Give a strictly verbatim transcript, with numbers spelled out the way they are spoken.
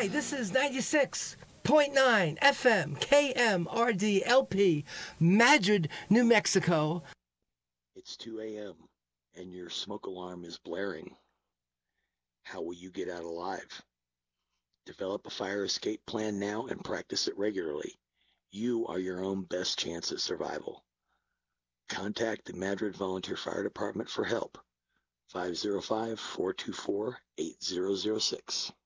Hi, this is ninety-six point nine F M K M R D L P, Madrid, New Mexico. It's two a.m. and your smoke alarm is blaring. How will you get out alive? Develop a fire escape plan now and practice it regularly. You are your own best chance at survival. Contact the Madrid Volunteer Fire Department for help. five oh five, four two four, eight zero zero six.